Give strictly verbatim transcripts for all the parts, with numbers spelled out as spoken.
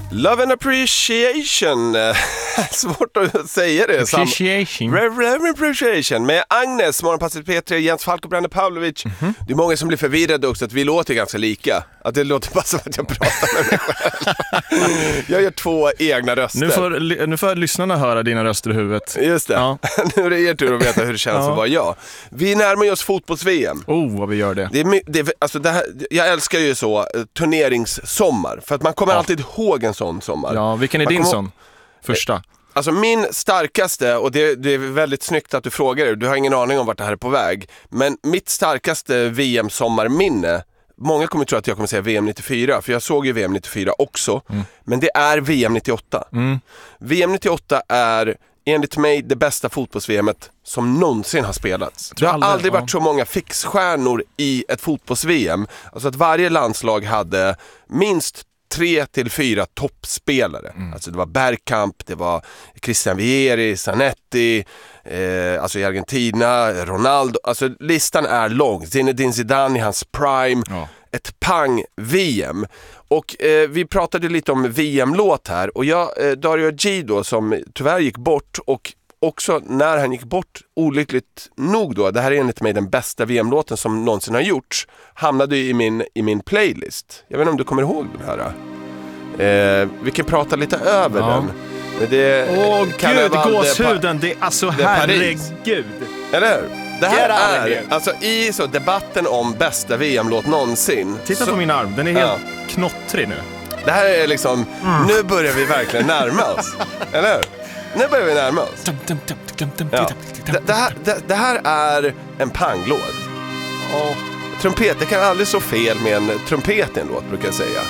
Love and appreciation. Svårt att säga det. Appreciation. Sam... appreciation. Med Agnes, Morgonpasset P tre, Jens Falk och Brande Pavlovic. Mm-hmm. Det är många som blir förvirrade också att vi låter ganska lika. Att det låter bara som att jag pratar med mig själv. Jag gör två egna röster. Nu får, nu får lyssnarna höra dina röster i huvudet. Just det. Ja. Nu är det er tur att veta hur det känns ja. att vara jag. Vi närmar oss fotbolls-V M. Oh, vad vi gör det. Det är, det är, alltså det här, jag älskar ju så turneringssommar. För att man kommer ja. alltid ihåg en sån sommar. Ja, vilken är man din kommer... sån? Första. Alltså min starkaste, och det, det är väldigt snyggt att du frågar det, du har ingen aning om vart det här är på väg, men mitt starkaste V M-sommarminne, många kommer tro att jag kommer säga V M nittiofyra, för jag såg ju V M nittiofyra också, mm. men det är V M nittioåtta. Mm. V M nittioåtta är enligt mig det bästa fotbolls-V M-et som någonsin har spelats. Det har aldrig, aldrig varit så många fixstjärnor i ett fotbolls-V M. Alltså att varje landslag hade minst tre till fyra toppspelare. Mm. Alltså det var Bergkamp, det var Christian Vieri, Zanetti, eh, alltså i Argentina, Ronaldo. Alltså listan är lång. Zinedine Zidane i hans prime. Ja. Ett pang-V M. Och eh, vi pratade lite om V M-låt här. Och jag, eh, Dario Gido som tyvärr gick bort, och också när han gick bort, olyckligt nog då, det här är enligt mig den bästa V M-låten som någonsin har gjorts, hamnade i min, i min playlist. Jag vet inte om du kommer ihåg den här. Eh, vi kan prata lite över ja. den. Åh gud, gåshuden, det är alltså det är herregud. Eller hur? Det här är, alltså i så debatten om bästa V M-låt någonsin. Titta så, på min arm, den är helt ja. knottrig nu. Det här är liksom, mm. nu börjar vi verkligen närma oss. Eller hur? Nu börjar vi närma oss. Ja. Det, det, här, det, det här är en panglåt. Oh. Trumpet, det kan aldrig så fel med en trumpet i en låt, brukar jag säga.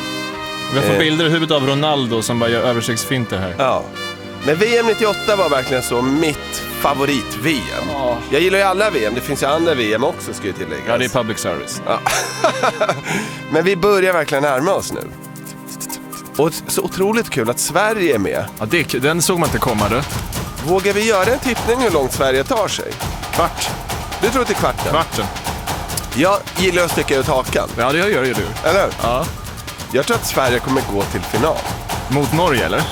Vi får eh. bilder i huvudet av Ronaldo som bara gör översiktsfinter här. Ja. Men V M nittioåtta var verkligen så mitt favorit-V M. Oh. Jag gillar ju alla V M, det finns ju andra V M också, ska jag tillägga. Ja, det är public service. Ja. Men vi börjar verkligen närma oss nu. Och så otroligt kul att Sverige är med. Ja, det, den såg man inte komma du. Vågar vi göra en tippning hur långt Sverige tar sig? Kvart. Du tror till kvarten? Kvarten. Jag gillar att sticka ut hakan. Ja, det gör ju du. Eller? Ja. Jag tror att Sverige kommer gå till final. Mot Norge, eller?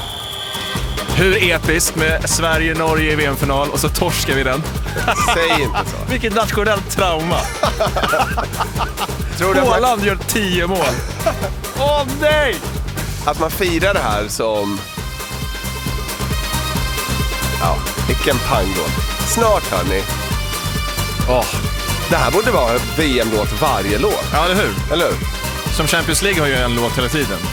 Hur episkt med Sverige-Norge i V M-final och så torskar vi den. Säg inte så. Vilket nationellt trauma. Tror du Håland man... gör tio mål. Åh oh, nej! Att man firar det här som... Ja, vilken panglåt. Snart hörni. Åh, det här borde vara V M-låt varje låt. Ja, eller hur? Eller hur? Som Champions League har ju en låt hela tiden.